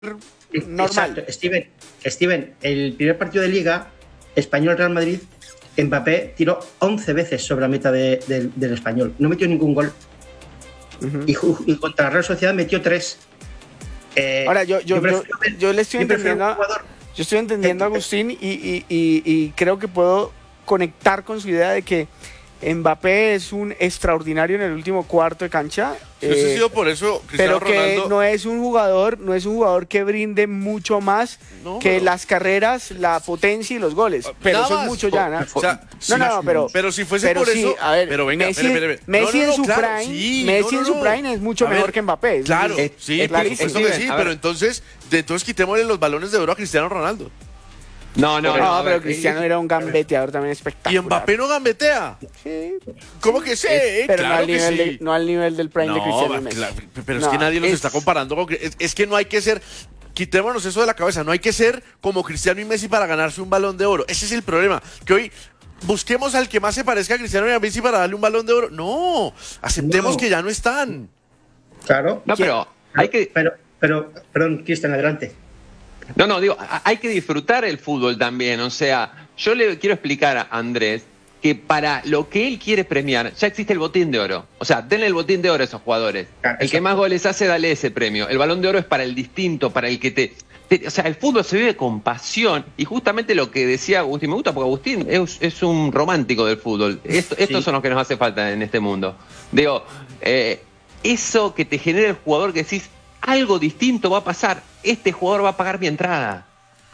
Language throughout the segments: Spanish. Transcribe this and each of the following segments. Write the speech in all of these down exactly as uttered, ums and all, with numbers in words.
normal. Exacto, Steven, Steven, el primer partido de Liga, Español-Real Madrid, Mbappé tiró once veces sobre la meta de, de, del Español. No metió ningún gol. Uh-huh. y, y contra la Real Sociedad metió tres. Eh, Ahora, yo, yo, yo, yo, yo le estoy entendiendo, yo estoy entendiendo a Agustín y, y, y, y creo que puedo conectar con su idea de que Mbappé es un extraordinario en el último cuarto de cancha. Sí, eh, ha sido por eso Cristiano pero que Ronaldo... no es un jugador, no es un jugador que brinde mucho más no, que pero... las carreras, la potencia y los goles. Pero Nada eso más. es mucho ya, ¿no? O sea, no, sí, no, no, pero pero si fuese pero por sí, eso, a ver, pero venga, Messi, espere, espere. Messi no, no, en su claro, prime, sí, Messi no, no, en su prime es mucho a mejor ver, que Mbappé. Claro, es, sí, es por supuesto que sí, pero entonces, de, entonces quitémosle los balones de oro a Cristiano Ronaldo. No, no, no, no pero Cristiano era un gambeteador también espectacular. ¿Y Mbappé no gambetea? Sí. ¿Cómo que sí? Es, pero claro no, al que nivel sí. de, no al nivel del prime no, de Cristiano y Messi. Claro, pero no, es que nadie los es... está comparando con... Es, es que no hay que ser... Quitémonos eso de la cabeza. No hay que ser como Cristiano y Messi para ganarse un balón de oro. Ese es el problema. Que hoy... busquemos al que más se parezca a Cristiano y a Messi para darle un balón de oro. No, aceptemos no. que ya no están. Claro. No, pero hay que... Pero, pero, perdón, Cristian, adelante. No, no, digo, hay que disfrutar el fútbol también. O sea, yo le quiero explicar a Andrés que para lo que él quiere premiar, ya existe el botín de oro. O sea, denle el botín de oro a esos jugadores. Claro, el que más goles hace, dale ese premio. El balón de oro es para el distinto, para el que te... te o sea, el fútbol se vive con pasión. Y justamente lo que decía Agustín, me gusta porque Agustín es, es un romántico del fútbol. Esto, estos sí. son los que nos hace falta en este mundo. Digo, eh, eso que te genera el jugador que decís, algo distinto va a pasar, este jugador va a pagar mi entrada.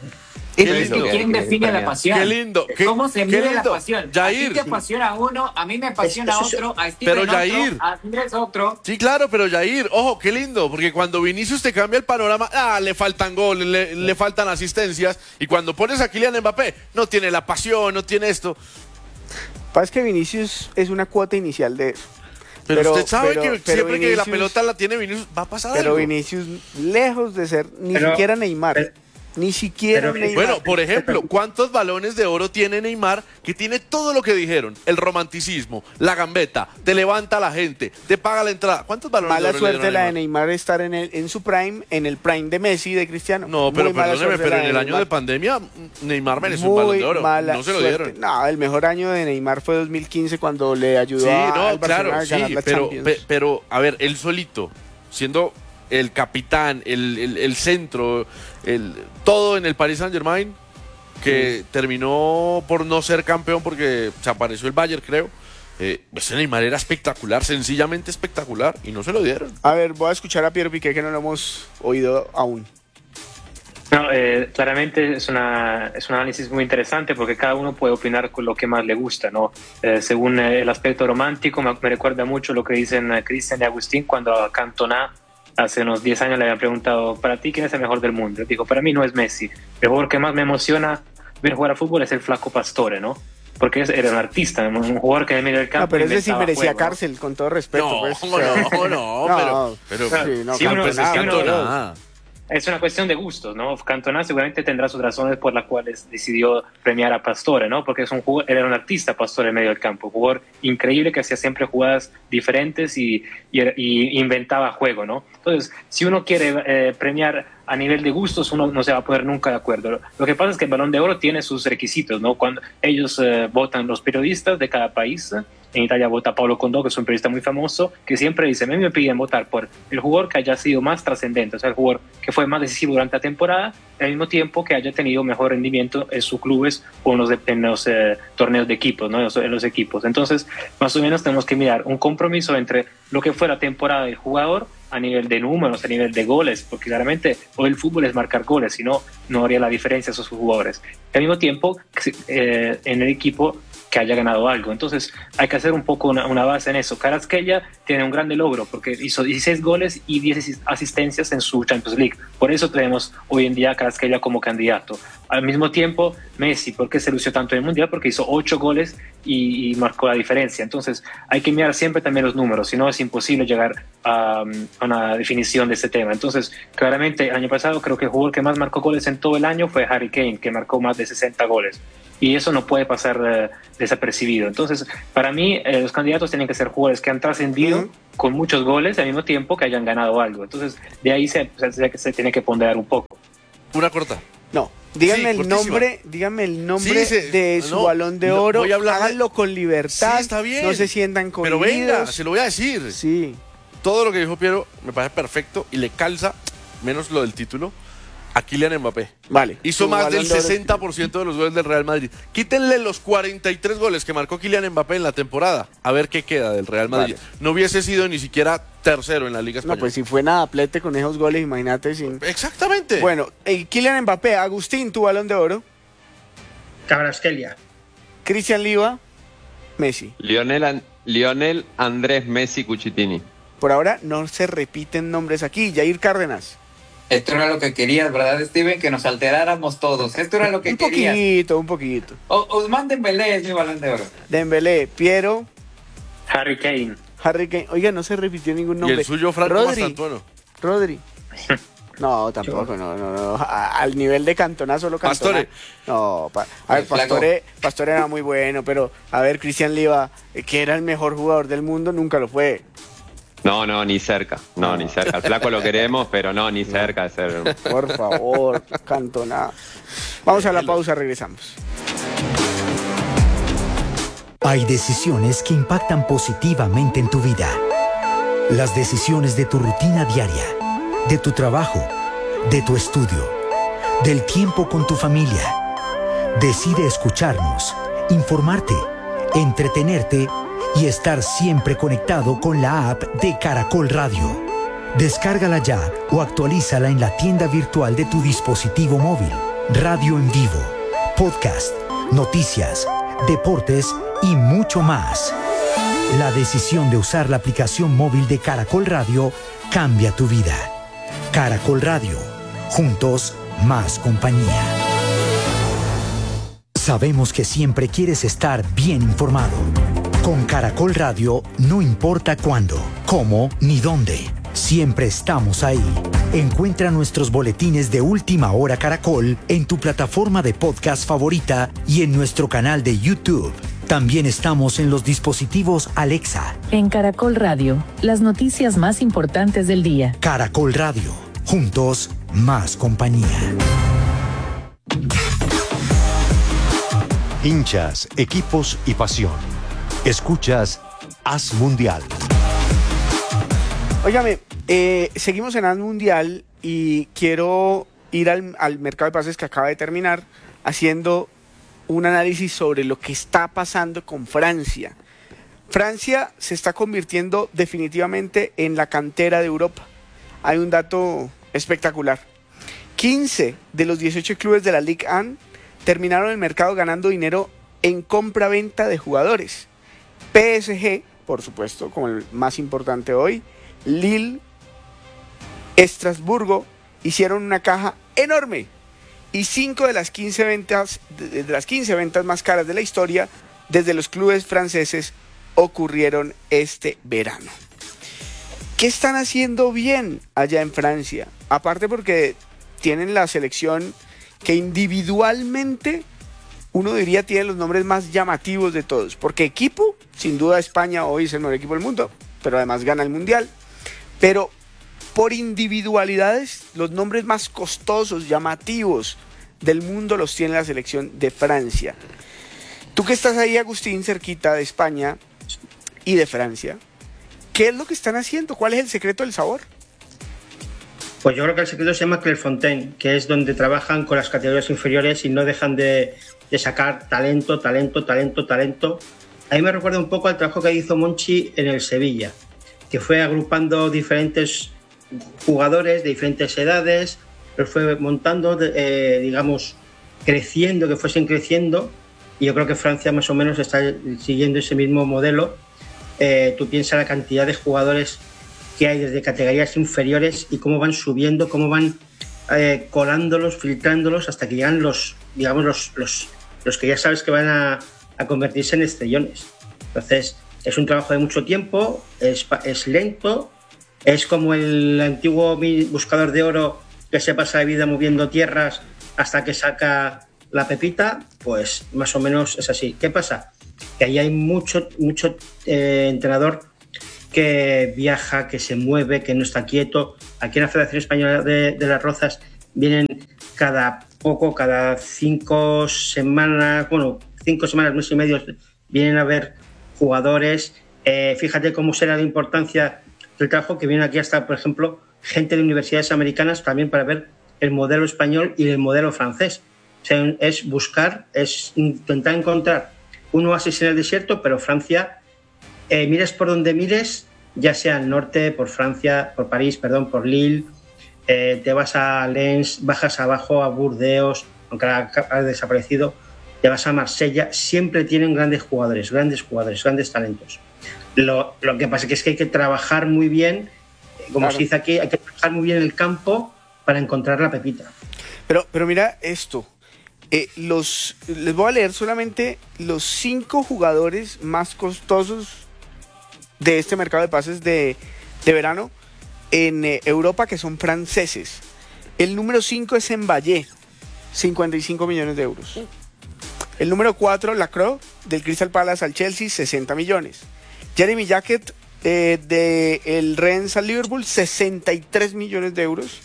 Pero es que ¿quién define la pasión? Qué lindo. Qué, ¿Cómo se mide la lindo. pasión? Jair. A ti te apasiona uno, a mí me apasiona es, otro, a Steven pero otro, Jair. a Andrés otro. Sí, claro, pero Jair, ojo, qué lindo, porque cuando Vinicius te cambia el panorama, ah, le faltan goles, le, le faltan asistencias, y cuando pones a Kylian Mbappé, no tiene la pasión, no tiene esto. Pasa que Vinicius es una cuota inicial de eso. Pero, pero usted sabe pero, que pero siempre Vinicius, que la pelota la tiene Vinicius, va a pasar pero algo. Pero Vinicius, lejos de ser ni pero, siquiera Neymar, pero, ni siquiera pero, Neymar. Bueno, por ejemplo, ¿cuántos balones de oro tiene Neymar que tiene todo lo que dijeron? El romanticismo, la gambeta, te levanta a la gente, te paga la entrada. ¿Cuántos balones mala de oro suerte le la de Neymar estar en, el, en su prime, en el prime de Messi, de Cristiano. No, pero perdóneme, pero en el año de pandemia Neymar mereció un balón de oro. No se lo suerte. dieron. No, el mejor año de Neymar fue dos mil quince cuando le ayudó sí, a no, al Barcelona claro, a ganar sí, la pero, Champions. pe, pero, a ver, él solito, siendo el capitán, el, el, el centro, el, todo en el Paris Saint-Germain, que sí. terminó por no ser campeón porque se apareció el Bayern, creo. Eh, ese Neymar era espectacular, sencillamente espectacular, y no se lo dieron. A ver, voy a escuchar a Piero Piqué, que no lo hemos oído aún. No, eh, claramente es, una, es un análisis muy interesante porque cada uno puede opinar con lo que más le gusta, ¿no? Eh, según el aspecto romántico, me, me recuerda mucho lo que dicen Cristian y Agustín cuando a Cantona hace unos diez años le habían preguntado, ¿para ti quién es el mejor del mundo? Dijo, para mí no es Messi. El jugador que más me emociona ver jugar al fútbol es el Flaco Pastore, ¿no? Porque era un artista, un jugador que en el medio del campo. No, pero ese sí merecía juego, cárcel, ¿no? Con todo respeto. No, pues, no, no, no, pero, pero, sí, no, si uno, Cantona, si uno, nada. Es una cuestión de gustos, ¿no? Cantona seguramente tendrá sus razones por las cuales decidió premiar a Pastore, ¿no? Porque es un jugador, era un artista, Pastore, en medio del campo, un jugador increíble que hacía siempre jugadas diferentes y, y, y inventaba juego, ¿no? Entonces, si uno quiere eh, premiar a nivel de gustos, uno no se va a poner nunca de acuerdo. Lo que pasa es que el Balón de Oro tiene sus requisitos, ¿no? Cuando ellos eh, votan, los periodistas de cada país. En Italia vota Paolo Condò, que es un periodista muy famoso, que siempre dice, a mí me piden votar por el jugador que haya sido más trascendente, o sea, el jugador que fue más decisivo durante la temporada, al mismo tiempo que haya tenido mejor rendimiento en sus clubes o en los, de, en los eh, torneos de equipos, ¿no? en, los, en los equipos. Entonces, más o menos tenemos que mirar un compromiso entre lo que fue la temporada del jugador a nivel de números, a nivel de goles, porque claramente hoy el fútbol es marcar goles, si no, no haría la diferencia a esos jugadores. Al mismo tiempo, eh, en el equipo que haya ganado algo. Entonces hay que hacer un poco una, una base en eso. Kvaratskhelia tiene un grande logro porque hizo dieciséis goles y diez asistencias en su Champions League. Por eso tenemos hoy en día a Kvaratskhelia como candidato. Al mismo tiempo, Messi, ¿por qué se lució tanto en el Mundial? Porque hizo ocho goles y, y marcó la diferencia. Entonces hay que mirar siempre también los números, si no es imposible llegar a, a una definición de este tema. Entonces, claramente, el año pasado creo que el jugador que más marcó goles en todo el año fue Harry Kane, que marcó más de sesenta goles. y eso no puede pasar eh, desapercibido. Entonces, para mí, eh, los candidatos tienen que ser jugadores que han trascendido uh-huh. con muchos goles al mismo tiempo que hayan ganado algo. Entonces, de ahí se, se, se tiene que ponderar un poco. Una corta. No. Díganme sí, el nombre, díganme el nombre sí, sí. de su no, Balón de Oro. Voy a hablar Háganlo de... con libertad. Sí, está bien. No se sientan con Pero venga, se lo voy a decir. Sí. Todo lo que dijo Piero me parece perfecto y le calza, menos lo del título, a Kylian Mbappé. Vale. Hizo más del sesenta por ciento de los goles del Real Madrid. Quítenle los cuarenta y tres goles que marcó Kylian Mbappé en la temporada. A ver qué queda del Real Madrid. Vale. No hubiese sido ni siquiera tercero en la Liga Española. No, pues si fue nadaplete con esos goles, imagínate. Sin... Exactamente. Bueno, el Kylian Mbappé, Agustín, tu Balón de Oro. Kvaratskhelia. Cristian Liva, Messi. Lionel, Lionel Andrés Messi Cucitini. Por ahora no se repiten nombres aquí. Jair Cárdenas. Esto era lo que querías, ¿verdad, Steven? Que nos alteráramos todos. Esto era lo que un querías. Un poquito, un poquito. O Ousmane Dembélé es mi Balón de Oro. Dembélé, Piero. Harry Kane. Harry Kane. Oiga, no se repitió ningún nombre. Y el suyo, Franco Rodri. Mastantuono. Rodri. No, tampoco, no, no, no. A, al nivel de Cantona, solo Cantona. Pastore. No, pa, a ver, Pastore, Pastore era muy bueno, pero a ver, Cristian Liva, que era el mejor jugador del mundo, nunca lo fue. No, no, ni cerca. No, no, ni cerca. Al flaco lo queremos, pero no, ni cerca de ser. Por favor, Cantona. Vamos a la pausa, regresamos. Hay decisiones que impactan positivamente en tu vida. Las decisiones de tu rutina diaria, de tu trabajo, de tu estudio, del tiempo con tu familia. Decide escucharnos, informarte, entretenerte y estar siempre conectado con la app de Caracol Radio. Descárgala ya o actualízala en la tienda virtual de tu dispositivo móvil. Radio en vivo, podcast, noticias, deportes y mucho más. La decisión de usar la aplicación móvil de Caracol Radio cambia tu vida. Caracol Radio, juntos más compañía. Sabemos que siempre quieres estar bien informado. Con Caracol Radio, no importa cuándo, cómo ni dónde, siempre estamos ahí. Encuentra nuestros boletines de Última Hora Caracol en tu plataforma de podcast favorita y en nuestro canal de YouTube. También estamos en los dispositivos Alexa. En Caracol Radio, las noticias más importantes del día. Caracol Radio, juntos más compañía. Hinchas, equipos y pasión. Escuchas Haz Mundial. Óigame, eh, seguimos en Haz Mundial y quiero ir al, al mercado de pases que acaba de terminar haciendo un análisis sobre lo que está pasando con Francia. Francia se está convirtiendo definitivamente en la cantera de Europa. Hay un dato espectacular. quince de los dieciocho clubes de la Ligue uno terminaron el mercado ganando dinero en compra-venta de jugadores. P S G, por supuesto, como el más importante hoy, Lille, Estrasburgo, hicieron una caja enorme. Y cinco de las quince ventas, de las quince ventas más caras de la historia, desde los clubes franceses, ocurrieron este verano. ¿Qué están haciendo bien allá en Francia? Aparte porque tienen la selección que individualmente uno diría tiene los nombres más llamativos de todos, porque equipo, sin duda España hoy es el mejor equipo del mundo, pero además gana el Mundial, pero por individualidades, los nombres más costosos, llamativos del mundo los tiene la selección de Francia. Tú que estás ahí, Agustín, cerquita de España y de Francia, ¿qué es lo que están haciendo? ¿Cuál es el secreto del sabor? Pues yo creo que el secreto se llama Clairefontaine, que es donde trabajan con las categorías inferiores y no dejan de, de sacar talento, talento, talento, talento. A mí me recuerda un poco al trabajo que hizo Monchi en el Sevilla, que fue agrupando diferentes jugadores de diferentes edades, los fue montando, eh, digamos, creciendo, que fuesen creciendo, y yo creo que Francia más o menos está siguiendo ese mismo modelo. Eh, tú piensas la cantidad de jugadores que hay desde categorías inferiores y cómo van subiendo, cómo van eh, colándolos, filtrándolos hasta que llegan los, digamos, los, los, los que ya sabes que van a, a convertirse en estrellones. Entonces, es un trabajo de mucho tiempo, es, es lento, es como el antiguo buscador de oro que se pasa la vida moviendo tierras hasta que saca la pepita, pues más o menos es así. ¿Qué pasa? Que ahí hay mucho, mucho eh, entrenador que viaja, que se mueve, que no está quieto. Aquí en la Federación Española de, de las Rozas vienen cada poco, cada cinco semanas, bueno, cinco semanas, mes y medio, vienen a ver jugadores. Eh, fíjate cómo será la importancia del trabajo, que viene aquí hasta, por ejemplo, gente de universidades americanas también para ver el modelo español y el modelo francés. O sea, es buscar, es intentar encontrar un oasis en el desierto, pero Francia, eh, mires por donde mires, ya sea al norte, por Francia, por París, perdón, por Lille, eh, te vas a Lens, bajas abajo a Burdeos, aunque ha, ha desaparecido, te vas a Marsella, siempre tienen grandes jugadores, grandes jugadores, grandes talentos. Lo, lo que pasa es que hay que trabajar muy bien, como claro. se dice aquí, hay que trabajar muy bien el campo para encontrar la pepita. Pero, pero mira esto, eh, los, les voy a leer solamente los cinco jugadores más costosos de este mercado de pases de, de verano en eh, Europa, que son franceses. El número cinco es Mbappé, cincuenta y cinco millones de euros. El número cuatro, Lacroix, del Crystal Palace al Chelsea, sesenta millones. Jeremy Jacket, eh, del Rennes al Liverpool, sesenta y tres millones de euros.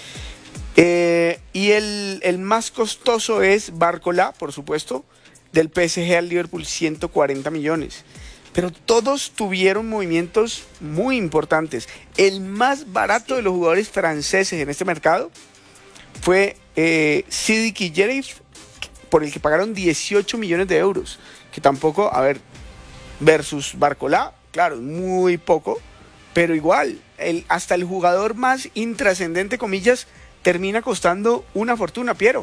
Eh, y el, el más costoso es Barcola, por supuesto, del P S G al Liverpool, ciento cuarenta millones. Pero todos tuvieron movimientos muy importantes. El más barato de los jugadores franceses en este mercado fue eh, Sidiki Yerif, por el que pagaron dieciocho millones de euros. Que tampoco, a ver, versus Barcola, claro, muy poco, pero igual, el, hasta el jugador más intrascendente, comillas, termina costando una fortuna, Piero.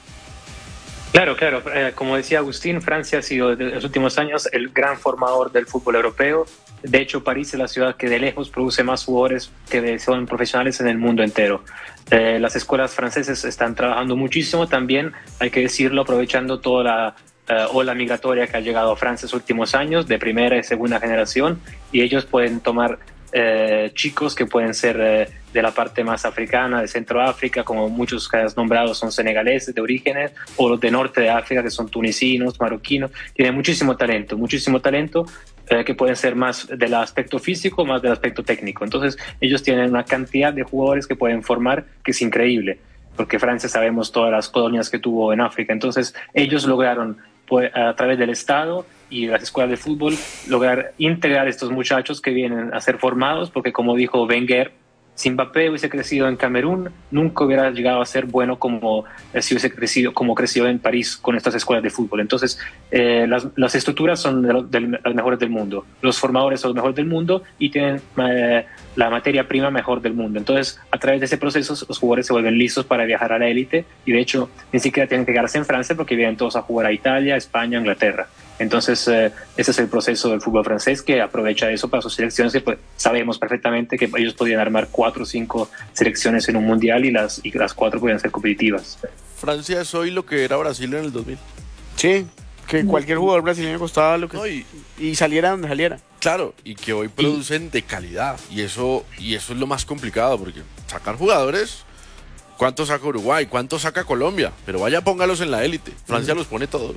Claro, claro. Eh, como decía Agustín, Francia ha sido en los últimos años el gran formador del fútbol europeo. De hecho, París es la ciudad que de lejos produce más jugadores que son profesionales en el mundo entero. Eh, las escuelas francesas están trabajando muchísimo también, hay que decirlo, aprovechando toda la uh, ola migratoria que ha llegado a Francia en los últimos años, de primera y segunda generación, y ellos pueden tomar eh, chicos que pueden ser eh, de la parte más africana, de Centroáfrica, como muchos que has nombrado son senegaleses de orígenes, o los de norte de África, que son tunecinos, marroquinos. Tienen muchísimo talento, muchísimo talento, eh, que pueden ser más del aspecto físico, más del aspecto técnico. Entonces, ellos tienen una cantidad de jugadores que pueden formar que es increíble, porque Francia sabemos todas las colonias que tuvo en África. Entonces, ellos lograron, pues, a través del Estado y las escuelas de fútbol, lograr integrar a estos muchachos que vienen a ser formados, porque como dijo Wenger, si Mbappé hubiese crecido en Camerún, nunca hubiera llegado a ser bueno como eh, si hubiese crecido, como creció en París con estas escuelas de fútbol. Entonces, eh, las, las estructuras son de, lo, de las mejores del mundo, los formadores son los mejores del mundo y tienen eh, la materia prima mejor del mundo. Entonces, a través de ese proceso, los jugadores se vuelven listos para viajar a la élite y, de hecho, ni siquiera tienen que quedarse en Francia porque vienen todos a jugar a Italia, España, Inglaterra. Entonces, eh, ese es el proceso del fútbol francés, que aprovecha eso para sus selecciones, que pues, sabemos perfectamente que ellos podían armar cuatro o cinco selecciones en un mundial y las, y las cuatro podían ser competitivas. Francia es hoy lo que era Brasil en el dos mil. Sí, que cualquier jugador brasileño costaba lo que... No, y, y saliera donde saliera. Claro, y que hoy producen y, de calidad, y eso, y eso es lo más complicado, porque sacar jugadores... ¿Cuánto saca Uruguay? ¿Cuánto saca Colombia? Pero vaya, póngalos en la élite. Francia uh-huh. los pone todos.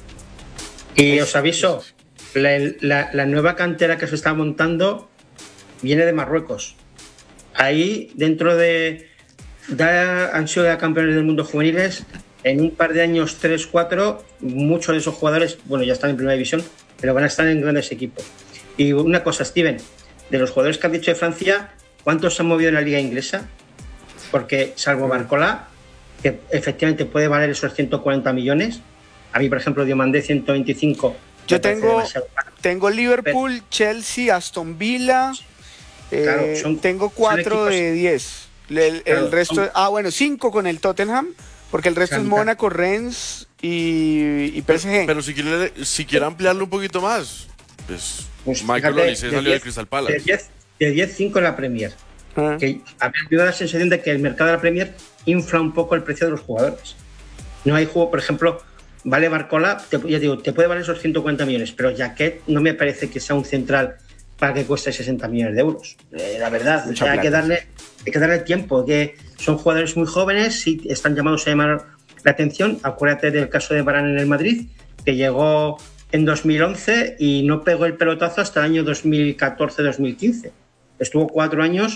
Y os aviso, la, la, la nueva cantera que se está montando viene de Marruecos. Ahí, dentro de... Ya han sido ya campeones del mundo juveniles. En un par de años, tres, cuatro, muchos de esos jugadores, bueno, ya están en primera división, pero van a estar en grandes equipos. Y una cosa, Steven, de los jugadores que has dicho de Francia, ¿cuántos se han movido en la liga inglesa? Porque, salvo Barcola, que efectivamente puede valer esos ciento cuarenta millones, a mí, por ejemplo, Diomandé ciento veinticinco. Yo tengo, tengo Liverpool, pero, Chelsea, Aston Villa. Eh, claro, son, tengo cuatro de diez. El, claro, el resto, son, ah, bueno, cinco con el Tottenham, porque el resto es Mónaco, Rennes y, y P S G. Pero, pero si quiere, si quiere ampliarlo un poquito más, pues, pues Michael Olise salió de Crystal Palace. De diez, cinco en la Premier. Ah. Que a mí me da la sensación de que el mercado de la Premier infla un poco el precio de los jugadores. No hay juego, por ejemplo... Vale, Barcola, te, ya digo, te puede valer esos ciento cuarenta millones, pero Jaquet no me parece que sea un central para que cueste sesenta millones de euros. Eh, la verdad, o sea, hay, que darle, hay que darle tiempo, que son jugadores muy jóvenes y están llamados a llamar la atención. Acuérdate del caso de Varane en el Madrid, que llegó en dos mil once y no pegó el pelotazo hasta el año dos mil catorce dos mil quince. Estuvo cuatro años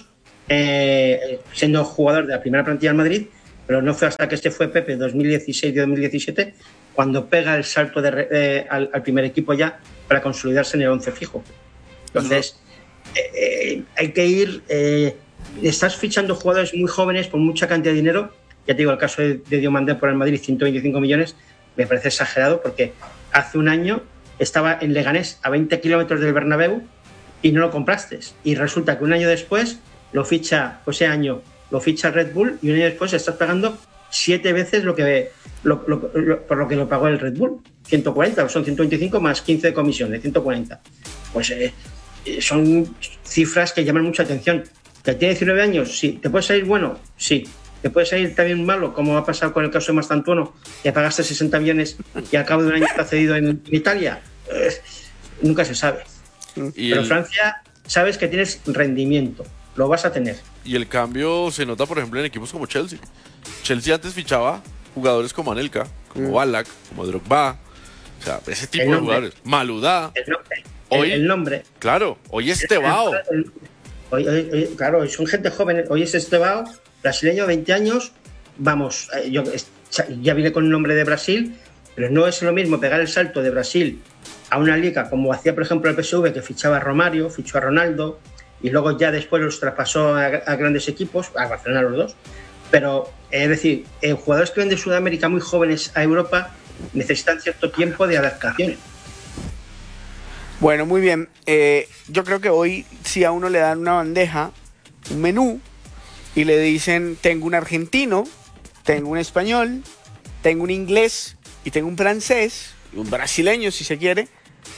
eh, siendo jugador de la primera plantilla del Madrid, pero no fue hasta que este fue Pepe, dos mil dieciséis y dos mil diecisiete, cuando pega el salto de, eh, al, al primer equipo ya para consolidarse en el once fijo. Entonces, eh, eh, hay que ir... Eh, estás fichando jugadores muy jóvenes por mucha cantidad de dinero. Ya te digo, el caso de, de Diomandé por el Madrid, ciento veinticinco millones, me parece exagerado porque hace un año estaba en Leganés a veinte kilómetros del Bernabéu y no lo compraste. Y resulta que un año después lo ficha, pues ese año lo ficha Red Bull y un año después estás pagando siete veces lo que lo, lo, lo, por lo que lo pagó el Red Bull. ciento cuarenta, son ciento veinticinco más quince de comisión, de ciento cuarenta. Pues eh, son cifras que llaman mucha atención. ¿Que tiene diecinueve años? Sí. ¿Te puede salir bueno? Sí. ¿Te puede salir también malo, como ha pasado con el caso de Mastantuono, que pagaste sesenta millones y al cabo de un año está cedido en, en Italia? Eh, nunca se sabe. ¿Y Pero el... Francia, sabes que tienes rendimiento, lo vas a tener. Y el cambio se nota, por ejemplo, en equipos como Chelsea. Chelsea antes fichaba jugadores como Anelka, como mm. Ballack, como Drogba, o sea, ese tipo de jugadores. Maludá. El nombre. Hoy, el, el nombre. Claro, hoy es Tebao. Hoy, hoy, hoy, claro, son gente joven. Hoy es Estebao, brasileño, veinte años. Vamos, yo ya vine con el nombre de Brasil, pero no es lo mismo pegar el salto de Brasil a una liga como hacía, por ejemplo, el P S V, que fichaba a Romario, fichó a Ronaldo y luego ya después los traspasó a, a grandes equipos, a Barcelona los dos. Pero, es decir, eh, jugadores que vienen de Sudamérica muy jóvenes a Europa necesitan cierto tiempo de adaptación. Bueno, muy bien. Eh, yo creo que hoy si a uno le dan una bandeja, un menú, y le dicen, tengo un argentino, tengo un español, tengo un inglés y tengo un francés, y un brasileño si se quiere,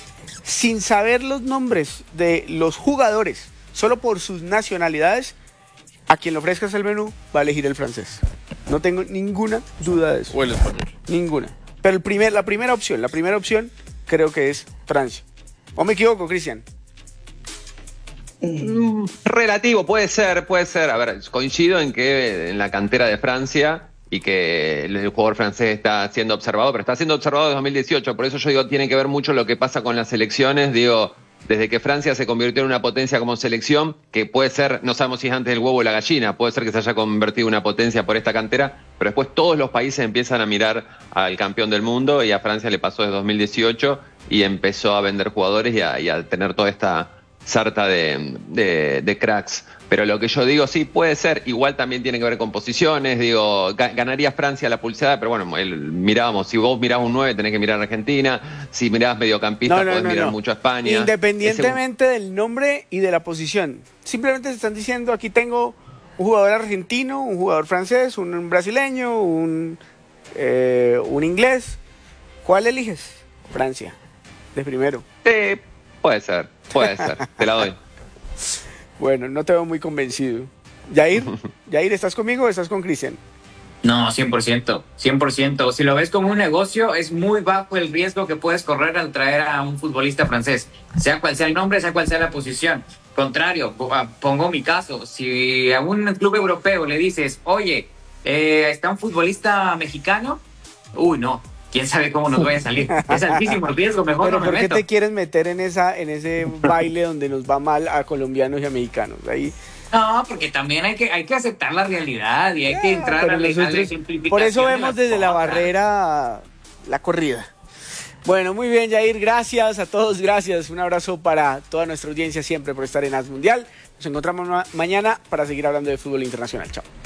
sin saber los nombres de los jugadores, solo por sus nacionalidades, a quien le ofrezcas el menú va a elegir el francés. No tengo ninguna duda de eso. O el español. Ninguna. Pero el primer, la primera opción, la primera opción creo que es Francia. ¿O me equivoco, Cristian? Mm, relativo, puede ser, puede ser. A ver, coincido en que en la cantera de Francia y que el jugador francés está siendo observado, pero está siendo observado desde dos mil dieciocho. Por eso yo digo, tiene que ver mucho lo que pasa con las selecciones. Digo, desde que Francia se convirtió en una potencia como selección, que puede ser, no sabemos si es antes el huevo o la gallina, puede ser que se haya convertido en una potencia por esta cantera, pero después todos los países empiezan a mirar al campeón del mundo y a Francia le pasó desde dos mil dieciocho y empezó a vender jugadores y a, y a tener toda esta sarta de, de, de cracks. Pero lo que yo digo, sí, puede ser, igual también tiene que ver con posiciones, digo, ganaría Francia la pulseada, pero bueno, el, mirábamos, si vos mirás un nueve tenés que mirar a Argentina, si mirás mediocampista no, no, podés no, mirar no. mucho a España. Independientemente Ese... del nombre y de la posición, simplemente se están diciendo, aquí tengo un jugador argentino, un jugador francés, un brasileño, un, eh, un inglés, ¿cuál eliges? Francia, de primero. Sí, puede ser, puede ser, te la doy. Bueno, no te veo muy convencido. Yair, Yair, ¿estás conmigo o estás con Cristian? No, cien por ciento, cien por ciento. Si lo ves como un negocio, es muy bajo el riesgo que puedes correr al traer a un futbolista francés, sea cual sea el nombre, sea cual sea la posición. Contrario, pongo mi caso, si a un club europeo le dices, oye, eh, está un futbolista mexicano, uy, no. ¿Quién sabe cómo nos vaya a salir? Es altísimo el riesgo, mejor Pero no me ¿por qué meto. te quieres meter en esa en ese baile donde nos va mal a colombianos y a mexicanos? Ahí... No, porque también hay que hay que aceptar la realidad y hay yeah, que entrar a la, nosotros, a la simplificación. Por eso vemos de desde la barrera la corrida. Bueno, muy bien, Yair, gracias a todos, gracias. Un abrazo para toda nuestra audiencia siempre por estar en As Mundial. Nos encontramos ma- mañana para seguir hablando de fútbol internacional. Chao.